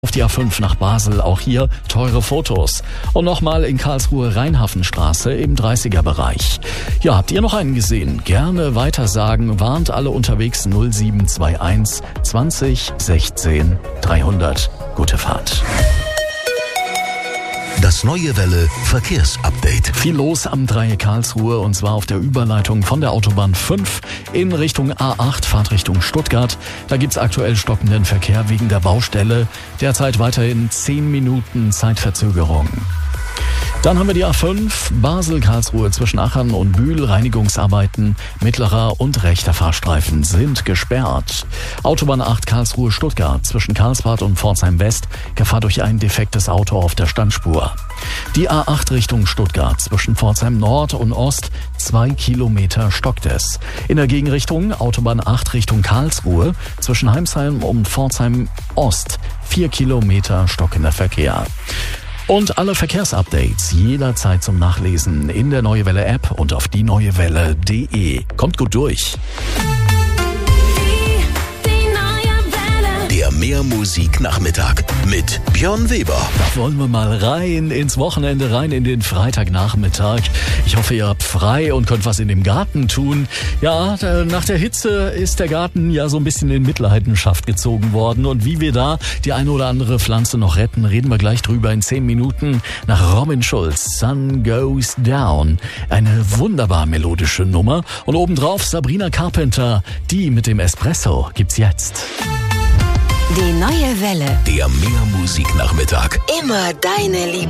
Auf die A5 nach Basel, auch hier teure Fotos. Und nochmal in Karlsruhe Rheinhafenstraße im 30er-Bereich. Ja, habt ihr noch einen gesehen? Gerne weitersagen, warnt alle unterwegs 0721 20 16 300. Gute Fahrt. Das Neue Welle Verkehrsupdate. Viel los am Dreieck Karlsruhe und zwar auf der Überleitung von der Autobahn 5 in Richtung A8, Fahrtrichtung Stuttgart. Da gibt's aktuell stockenden Verkehr wegen der Baustelle. Derzeit weiterhin 10 Minuten Zeitverzögerung. Dann haben wir die A5, Basel-Karlsruhe zwischen Achern und Bühl. Reinigungsarbeiten mittlerer und rechter Fahrstreifen sind gesperrt. Autobahn 8 Karlsruhe-Stuttgart zwischen Karlsbad und Pforzheim-West. Gefahr durch ein defektes Auto auf der Standspur. Die A8 Richtung Stuttgart zwischen Pforzheim Nord und Ost. 2 Kilometer stockt es. In der Gegenrichtung Autobahn 8 Richtung Karlsruhe zwischen Heimsheim und Pforzheim Ost. 4 Kilometer stockender Verkehr. Und alle Verkehrsupdates jederzeit zum Nachlesen in der Neue Welle App und auf dieneuewelle.de. Kommt gut durch. Der Mehrmusik-Nachmittag mit Björn Weber. Da wollen wir mal rein ins Wochenende, rein in den Freitagnachmittag. Ich hoffe, ihr habt frei und könnt was in dem Garten tun. Ja, nach der Hitze ist der Garten ja so ein bisschen in Mitleidenschaft gezogen worden. Und wie wir da die eine oder andere Pflanze noch retten, reden wir gleich drüber in 10 Minuten. Nach Robin Schulz, Sun Goes Down. Eine wunderbar melodische Nummer. Und obendrauf Sabrina Carpenter, die mit dem Espresso gibt's jetzt. Die Neue Welle. Der Mehrmusik-Nachmittag. Immer deine Liebe.